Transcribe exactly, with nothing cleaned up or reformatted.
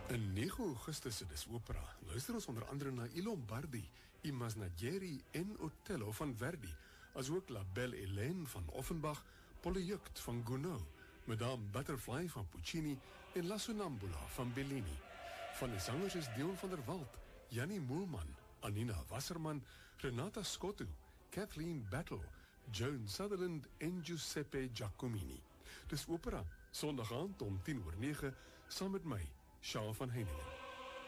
In nege Augustus se Dis Opera luister ons onder andere na I Lombardi, I Masnadieri en Otello van Verdi, asook La Belle Hélène van Offenbach, Polyeucte van Gounod, Madame Butterfly van Puccini en La Sonnambula van Bellini. Van die sangers is Dion van der Walt, Jannie Moelman, Anina Wasserman, Renata Scotto, Kathleen Battle, Joan Sutherland en Giuseppe Giacomini. Dis Opera, Sondag aand om tien oor nege, saam met my, Sjaal van Heiningen.